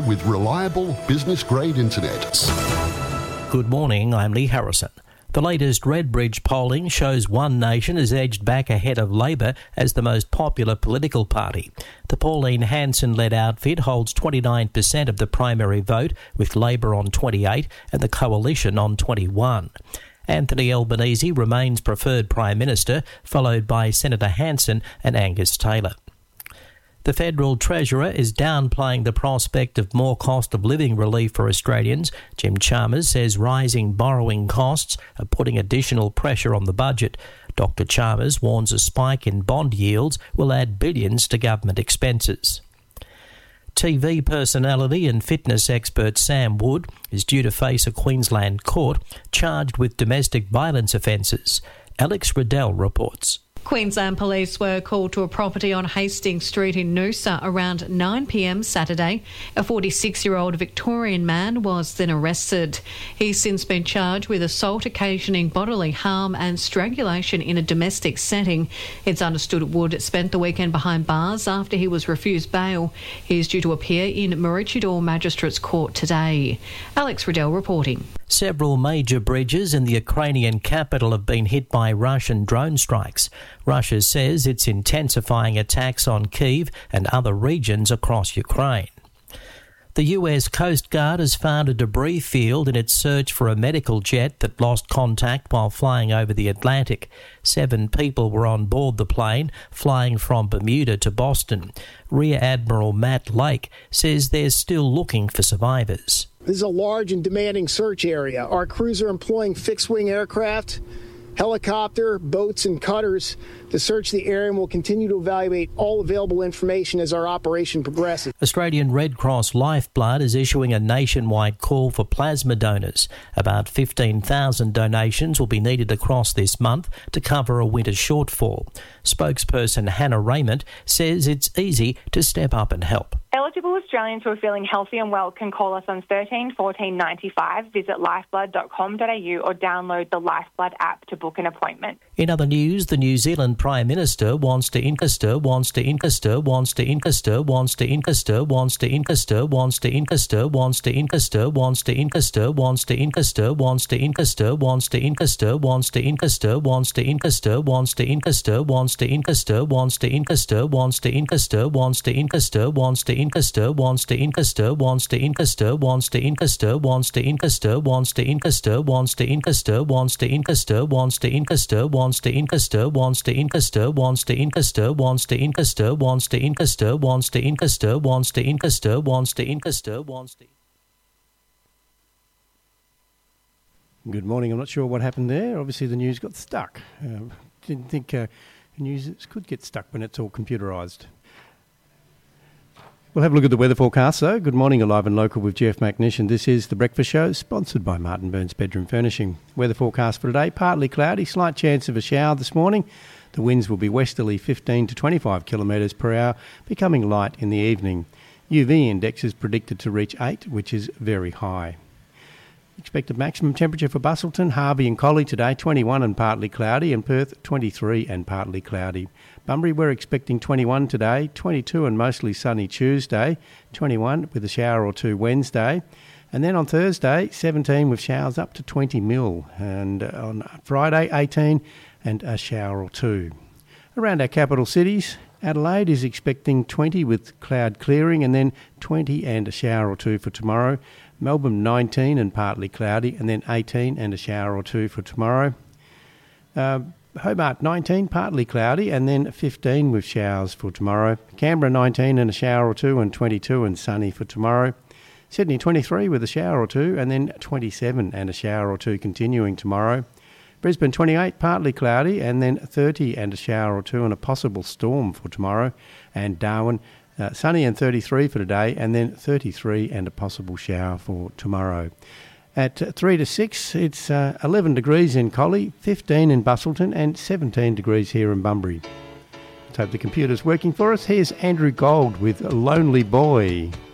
with reliable business-grade internet. Good morning, I'm Lee Harrison. The latest Redbridge polling shows One Nation has edged back ahead of Labor as the most popular political party. The Pauline Hanson-led outfit holds 29% of the primary vote, with Labor on 28% and the Coalition on 21%. Anthony Albanese remains preferred Prime Minister, followed by Senator Hanson and Angus Taylor. The Federal Treasurer is downplaying the prospect of more cost of living relief for Australians. Jim Chalmers says rising borrowing costs are putting additional pressure on the budget. Dr Chalmers warns a spike in bond yields will add billions to government expenses. TV personality and fitness expert Sam Wood is due to face a Queensland court charged with domestic violence offences. Alex Riddell reports. Queensland Police were called to a property on Hastings Street in Noosa around 9 p.m. Saturday. A 46-year-old Victorian man was then arrested. He's since been charged with assault occasioning bodily harm and strangulation in a domestic setting. It's understood Wood spent the weekend behind bars after he was refused bail. He's due to appear in Maroochydore Magistrates Court today. Alex Riddell reporting. Several major bridges in the Ukrainian capital have been hit by Russian drone strikes. Russia says it's intensifying attacks on Kyiv and other regions across Ukraine. The US Coast Guard has found a debris field in its search for a medical jet that lost contact while flying over the Atlantic. 7 people were on board the plane, flying from Bermuda to Boston. Rear Admiral Matt Lake says they're still looking for survivors. This is a large and demanding search area. Our crews are employing fixed-wing aircraft, helicopter, boats and cutters to search the area, and will continue to evaluate all available information as our operation progresses. Australian Red Cross Lifeblood is issuing a nationwide call for plasma donors. About 15,000 donations will be needed across this month to cover a winter shortfall. Spokesperson Hannah Raymond says it's easy to step up and help. Eligible Australians who are feeling healthy and well can call us on 13 14 95, visit lifeblood.com.au or download the Lifeblood app to book an appointment. In other news, the New Zealand Prime Minister wants to Good morning. I'm not sure what happened there. Obviously, the news got stuck. Didn't think news could get stuck when it's all computerised. We'll have a look at the weather forecast, though. Good morning, Alive and Local with Jeff McNish, this is The Breakfast Show, sponsored by Martin Burns Bedroom Furnishing. Weather forecast for today, partly cloudy, slight chance of a shower this morning. The winds will be westerly 15 to 25 kilometres per hour, becoming light in the evening. UV index is predicted to reach 8, which is very high. Expected maximum temperature for Busselton, Harvey and Collie today, 21 and partly cloudy, and Perth, 23 and partly cloudy. Bunbury, we're expecting 21 today, 22 and mostly sunny Tuesday, 21 with a shower or two Wednesday. And then on Thursday, 17 with showers up to 20 mil. And on Friday, 18 and a shower or two. Around our capital cities, Adelaide is expecting 20 with cloud clearing, and then 20 and a shower or two for tomorrow. Melbourne 19 and partly cloudy, and then 18 and a shower or two for tomorrow. Hobart 19, partly cloudy, and then 15 with showers for tomorrow. Canberra 19 and a shower or two, and 22 and sunny for tomorrow. Sydney 23 with a shower or two, and then 27 and a shower or two continuing tomorrow. Brisbane 28, partly cloudy, and then 30 and a shower or two, and a possible storm for tomorrow. And Darwin sunny and 33 for today, and then 33 and a possible shower for tomorrow. At 3 to 6, it's 11 degrees in Collie, 15 in Busselton, and 17 degrees here in Bunbury. Let's hope the computer's working for us. Here's Andrew Gold with Lonely Boy.